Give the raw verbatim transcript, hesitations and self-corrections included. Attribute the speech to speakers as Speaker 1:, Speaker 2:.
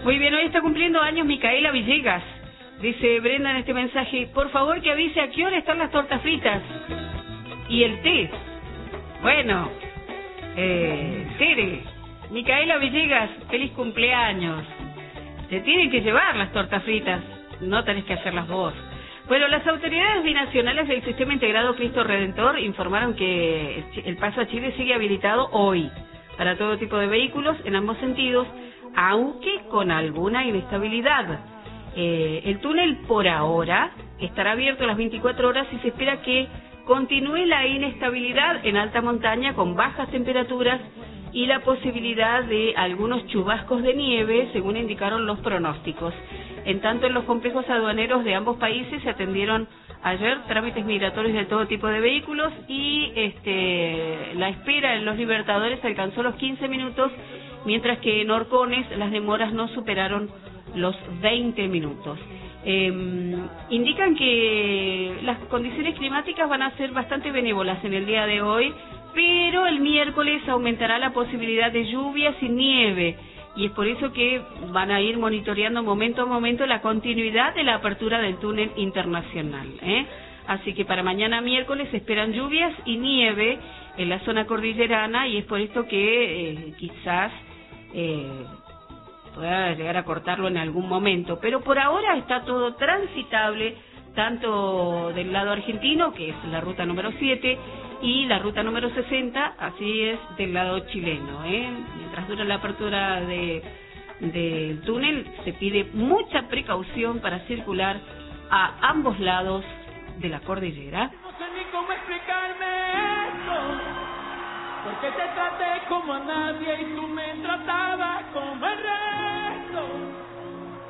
Speaker 1: Muy bien, hoy está cumpliendo años Micaela Villegas. Dice Brenda en este mensaje, por favor que avise a qué hora están las tortas fritas y el té. Bueno, eh, Tere, Micaela Villegas, feliz cumpleaños. Te tienen que llevar las tortas fritas, no tenés que hacerlas vos. Bueno, las autoridades binacionales del Sistema Integrado Cristo Redentor informaron que el paso a Chile sigue habilitado hoy para todo tipo de vehículos en ambos sentidos, aunque con alguna inestabilidad. Eh, el túnel por ahora estará abierto a las veinticuatro horas y se espera que continúe la inestabilidad en alta montaña con bajas temperaturas y la posibilidad de algunos chubascos de nieve, según indicaron los pronósticos. En tanto, en los complejos aduaneros de ambos países se atendieron ayer trámites migratorios de todo tipo de vehículos y este, la espera en los Libertadores alcanzó los quince minutos, mientras que en Orcones las demoras no superaron los veinte minutos. Eh, indican que las condiciones climáticas van a ser bastante benévolas en el día de hoy, pero el miércoles aumentará la posibilidad de lluvias y nieve, y es por eso que van a ir monitoreando momento a momento la continuidad de la apertura del túnel internacional, ¿eh? Así que para mañana miércoles se esperan lluvias y nieve en la zona cordillerana, y es por esto que eh, quizás eh, pueda llegar a cortarlo en algún momento, pero por ahora está todo transitable, tanto del lado argentino, que es la ruta número siete, y la ruta número sesenta, así es del lado chileno, ¿eh? Mientras dura la apertura de del túnel, se pide mucha precaución para circular a ambos lados de la cordillera.
Speaker 2: No sé ni cómo explicarme esto, porque te traté como a nadie y tú me tratabas como